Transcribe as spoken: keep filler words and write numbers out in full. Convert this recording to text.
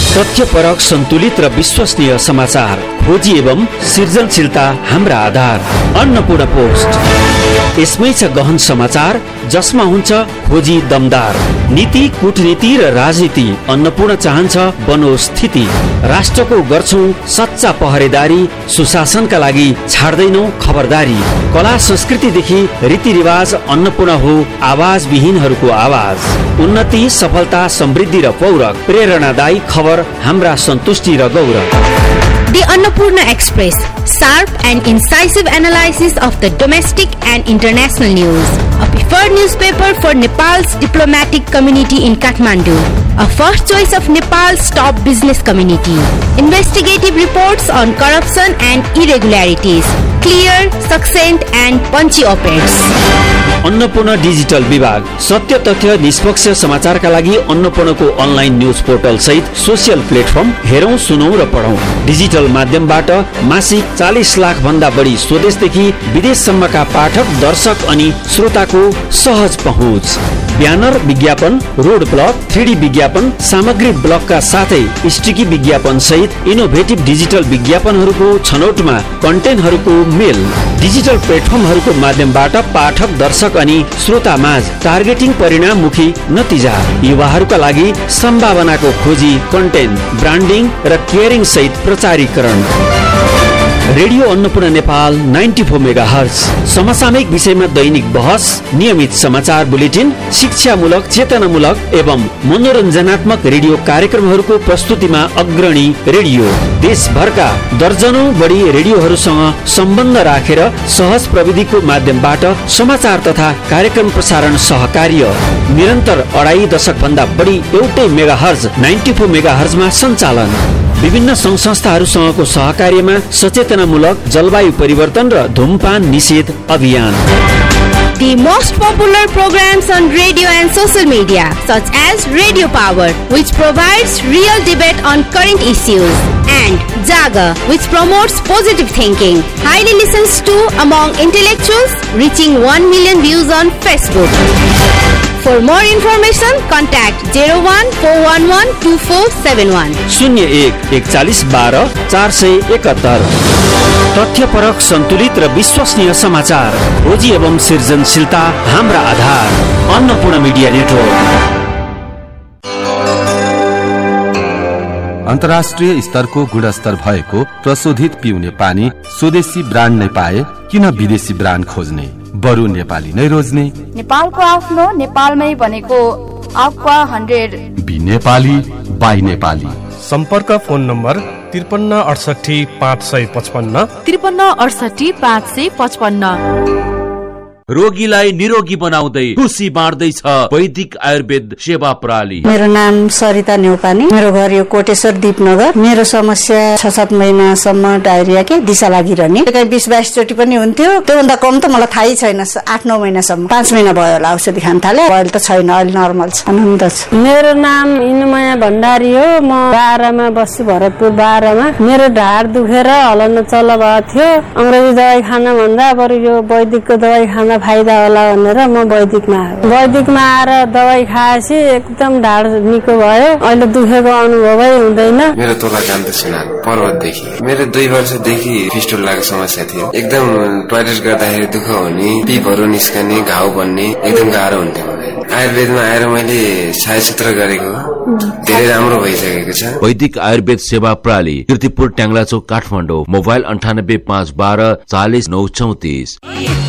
तथ्यपरक, सन्तुलित र विश्वसनीय समाचार, खोजी एवं सृजनशीलता हाम्रा आधार। अन्नपूर्ण पोस्ट। यसमै छ गहन समाचार जसमा हुन्छ खोजी दमदार। नीति, कूटनीति र राजनीति अन्नपूर्ण चाहन्छ बनोस् स्थिति। राष्ट्रको गर्छौं सच्चा पहरेदारी, सुशासनका लागि छाड्दैनौ खबरदारी। कला संस्कृतिदेखि रीतिरिवाज अन्नपूर्ण हो आवाज विहीनहरूको आवाज। उन्नति, सफलता, समृद्धि र पौरख, प्रेरणादायी खबर हाम्रा सन्तुष्टि र गौरव। The Annapurna Express, sharp and incisive analysis of the domestic and international news. A preferred newspaper for Nepal's diplomatic community in Kathmandu. A first choice of Nepal's top business community. Investigative reports on corruption and irregularities. Clear, succinct and punchy op-eds. Annapurna digital विभाग। सत्य तथ्य निष्पक्ष समाचारका लागि अन्नपूर्णको online news portal सहित social platform हेरौं, सुनौं र पढौं। Digital माध्यमबाट मासिक चालीस लाख भन्दा बढी स्वदेशदेखि विदेशसम्मका पाठक, दर्शक अनि श्रोताको सहज पहुँच। ब्यानर विज्ञापन, रोड ब्लक, थ्री डी विज्ञापन, सामग्री ब्लकका साथै स्टिकी विज्ञापन सहित इनोभेटिभ डिजिटल विज्ञापनहरूको छनौटमा कन्टेन्टहरूको मेल। डिजिटल प्लेटफर्महरूको माध्यमबाट पाठक, दर्शक अनि श्रोता माझ टार्गेटिङ परिणाममुखी नतिजा। युवाहरूका लागि सम्भावनाको खोजी, कन्टेन्ट, ब्रान्डिङ र केयरिङ सहित प्रचारीकरण। रेडियो अन्नपूर्ण नेपाल चौरानब्बे मेगाहर्ज। समसामयिक विषयमा दैनिक बहस, नियमित समाचार बुलेटिन, शिक्षामूलक, चेतनामूलक एवं मनोरञ्जनात्मक रेडियो कार्यक्रमहरूको प्रस्तुतिमा अग्रणी रेडियो। देशभरका दर्जनौं बढी रेडियोहरूसँग सम्बन्ध राखेर सहज प्रविधिको माध्यमबाट समाचार तथा कार्यक्रम प्रसारण सहकार्य। निरन्तर अढाई दशक भन्दा बढी एउटै मेगाहर्ज चौरानब्बे मेगाहर्जमा सञ्चालन। विभिन्न संघ संस्थाहरूसँगको सहकार्यमा सचेतनामूलक जलवायु परिवर्तन र धूमपान निषेध अभियान। The most popular programs on radio and social media, such as Radio Power, which provides real debate on current issues, and Jaga, which promotes positive thinking, highly listens to among intellectuals, reaching one million views on Facebook. For more information, contact zero one four one one two four seven one. शून्य एक एकचालिस बाह्र चार सय एकहत्तर। तथ्यपरक, सन्तुलित र विश्वसनीय समाचार, खोजी एवं सृजनशीलता हाम्रा आधार। Annapurna media network. अन्तर्राष्ट्रिय स्तरको गुणस्तर भएको प्रशोधित पिउने पानी स्वदेशी ब्रान्ड नै पाए किन विदेशी ब्रान्ड खोज्ने? बरु नेपाली नै रोज्ने। नेपालको आफ्नो, नेपालमै बनेको aqua hundred. Be Nepali, by Nepali. सम्पर्क फोन नम्बर त्रिपन्न अडसठी पाँच सय पचपन्न त्रिपन्न अडसठी पाँच सय पचपन्न। रोगीलाई निरोगी बनाउँदै खुसी बाँड्दैछ वैदिक आयुर्वेद सेवा प्रणाली। मेरो नाम सरिता नेउपानी, मेरो घर यो कोटेश्वर दीपनगर। मेरो समस्या छ सात महिनासम्म डायरिया के दिशा लागिरहने, कहीँ बिस बाइस चोटि पनि हुन्थ्यो। त्योभन्दा कम त मलाई थाहै छैन। आठ नौ महिनासम्म, पाँच महिना भयो होला औषधि खान थाले। अहिले त छैन, अहिले नर्मल छ, आनन्द छ। मेरो नाम इनुमया भण्डारी हो। म बाह्रमा बस्छु, भरतपुर बाह्रमा। मेरो ढाड दुखेर हल्न चल्न भएको थियो। अंग्रेजी दबाई खान भन्दा बरु यो वैदिकको दबाई खान फाइदा होला भनेर म वैदिकमा आएँ। वैदिकमा आएर दबाई खाएपछि एकदम ढाड निको भयो। अहिले दुखेको अनुभवै हुँदैन। मेरो तोला कान्त सिन्हा पर्वतदेखि। मेरो दुई वर्षदेखि फिस्टुलाको समस्या थियो। एकदम टोयलेट गर्दाखेरि दुःख हुने, पिपहरू निस्कने, घाउ बन्ने एकदम गाह्रो हुन्थ्यो। आयुर्वेदमा आएर मैले छायाचित्र गरेको धेरै राम्रो भइसकेको छ। वैदिक आयुर्वेद सेवा प्रणाली, कीर्तिपुर ट्याङ्ला चौक, काठमाडौँ। मोबाइल अन्ठानब्बे पाँच बाह्र चालिस नौ चौतिस।